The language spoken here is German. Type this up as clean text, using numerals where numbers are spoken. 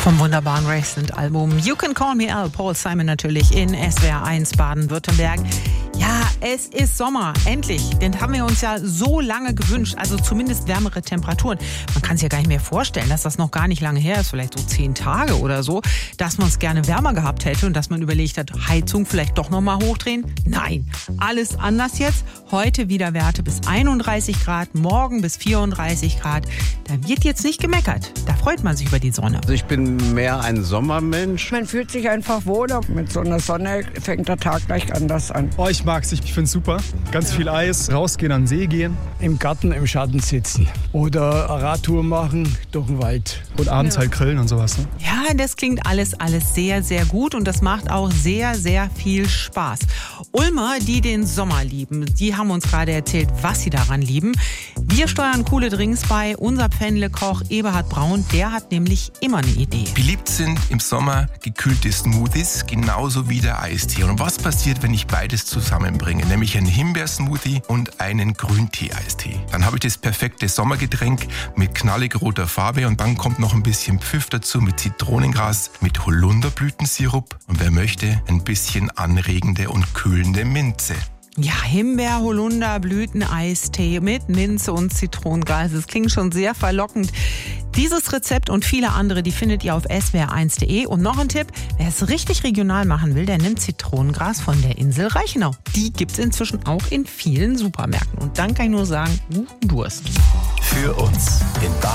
Vom wunderbaren Graceland-Album You Can Call Me Al, Paul Simon natürlich in SWR 1 Baden-Württemberg. Ja, es ist Sommer, endlich. Den haben wir uns ja so lange gewünscht, also zumindest wärmere Temperaturen. Man kann sich ja gar nicht mehr vorstellen, dass das noch gar nicht lange her ist, vielleicht so 10 Tage oder so, dass man es gerne wärmer gehabt hätte und dass man überlegt hat, Heizung vielleicht doch nochmal hochdrehen. Nein, alles anders jetzt. Heute wieder Werte bis 31 Grad, morgen bis 34 Grad. Da wird jetzt nicht gemeckert. Da freut man sich über die Sonne. Also ich bin mehr ein Sommermensch. Man fühlt sich einfach wohler. Mit so einer Sonne fängt der Tag gleich anders an. Oh, ich mag's. Ich finde es super. Ganz viel Eis, rausgehen, an den See gehen. Im Garten im Schatten sitzen oder eine Radtour machen durch den Wald. Und abends halt grillen und sowas. Ne? Ja, das klingt alles sehr, sehr gut und das macht auch sehr, sehr viel Spaß. Ulmer, die den Sommer lieben, die haben uns gerade erzählt, was sie daran lieben. Wir steuern coole Drinks bei. Unser Pfännle-Koch Eberhard Braun, der hat nämlich immer eine Idee. Beliebt sind im Sommer gekühlte Smoothies, genauso wie der Eistee. Und was passiert, wenn ich beides zusammenbringe? Nämlich einen Himbeersmoothie und einen Grüntee-Eistee. Dann habe ich das perfekte Sommergetränk mit knallig roter Farbe und dann kommt noch ein bisschen Pfiff dazu mit Zitronengras, mit Holunderblütensirup und wer möchte, ein bisschen anregende und kühlende Minze. Ja, Himbeer, Holunder, Blüteneistee mit Minze und Zitronengras. Das klingt schon sehr verlockend. Dieses Rezept und viele andere, die findet ihr auf swr1.de. Und noch ein Tipp, wer es richtig regional machen will, der nimmt Zitronengras von der Insel Reichenau. Die gibt's inzwischen auch in vielen Supermärkten. Und dann kann ich nur sagen, guten Durst. Für uns in